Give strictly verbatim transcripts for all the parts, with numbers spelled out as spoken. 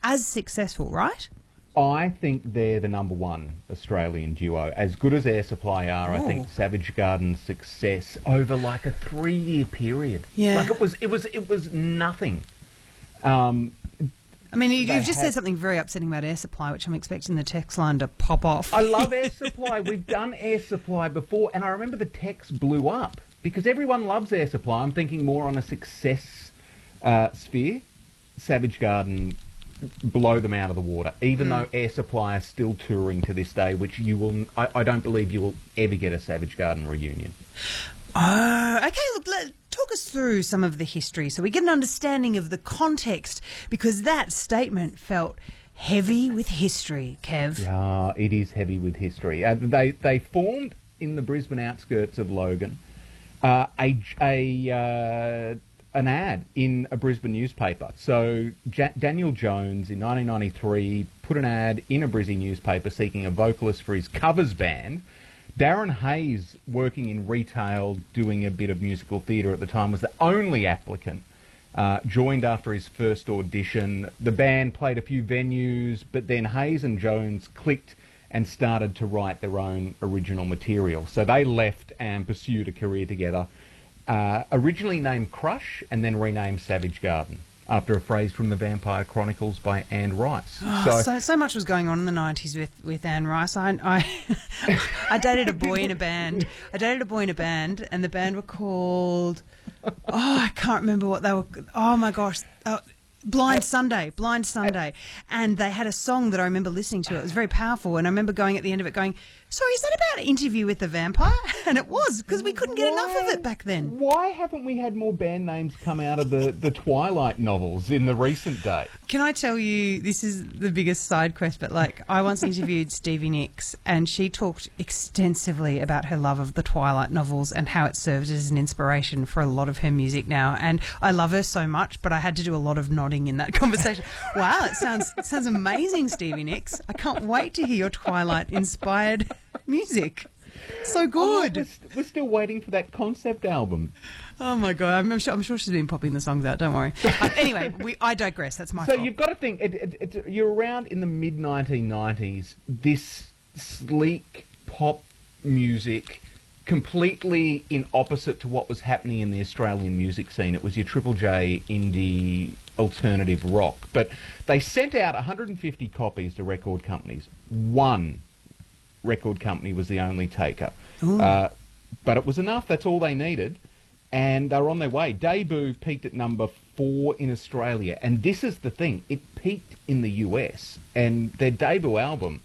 as successful, right? I think they're the number one Australian duo. As good as Air Supply are, Oh. I think Savage Garden's success over like a three-year period. Yeah. Like it was, it was, it was nothing. Um, I mean, you, They you've just have- said something very upsetting about Air Supply, which I'm expecting the text line to pop off. I love Air Supply. We've done Air Supply before, and I remember the text blew up because everyone loves Air Supply. I'm thinking more on a success uh, sphere. Savage Garden blow them out of the water, even Mm. though Air Supply are still touring to this day, which you will. I, I don't believe you will ever get a Savage Garden reunion. Oh, okay. Look, let, talk us through some of the history so we get an understanding of the context, because that statement felt heavy with history, Kev. Yeah, it is heavy with history. Uh, they they formed in the Brisbane outskirts of Logan. Uh, a a uh, an ad in a Brisbane newspaper. So ja- Daniel Jones in nineteen ninety-three put an ad in a Brisbane newspaper seeking a vocalist for his covers band. Darren Hayes, working in retail, doing a bit of musical theatre at the time, was the only applicant. Uh, joined after his first audition. The band played a few venues, but then Hayes and Jones clicked and started to write their own original material. So they left and pursued a career together, uh, originally named Crush and then renamed Savage Garden, after a phrase from the Vampire Chronicles by Anne Rice. Oh, so, so much was going on in the nineties with, with Anne Rice. I, I, I dated a boy in a band. I dated a boy in a band, and the band were called... Oh, I can't remember what they were... Oh, my gosh. Oh, Blind Sunday. Blind Sunday. And they had a song that I remember listening to. It was very powerful, and I remember going at the end of it going, sorry, is that about Interview with the Vampire? And it was, because we couldn't get enough of it back then. Why haven't we had more band names come out of the, the Twilight novels in the recent day? Can I tell you, this is the biggest side quest, but like I once interviewed Stevie Nicks, and she talked extensively about her love of the Twilight novels and how it served as an inspiration for a lot of her music now. And I love her so much, but I had to do a lot of nodding in that conversation. Wow, it sounds it sounds amazing, Stevie Nicks. I can't wait to hear your Twilight-inspired music. So good. Oh, we're, st- we're still waiting for that concept album. Oh my god, I'm, I'm sure I'm sure she's been popping the songs out. Don't worry. Uh, anyway, we, I digress. That's my So fault. you've got to think, it, it, it, you're around in the mid nineteen nineties, this sleek pop music, completely in opposite to what was happening in the Australian music scene. It was your Triple J indie alternative rock. But they sent out one hundred fifty copies to record companies. One record company was the only taker. Uh, but it was enough. That's all they needed. And they were on their way. Debut peaked at number four in Australia. And this is the thing. It peaked in the U S. And their debut album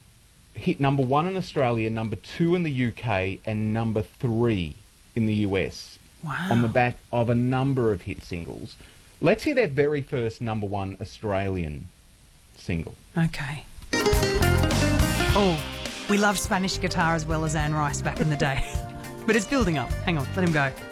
hit number one in Australia, number two in the U K, and number three in the U S. Wow. On the back of a number of hit singles. Let's hear their very first number one Australian single. Okay. Oh, we loved Spanish guitar as well as Anne Rice back in the day. But it's building up. Hang on, let him go.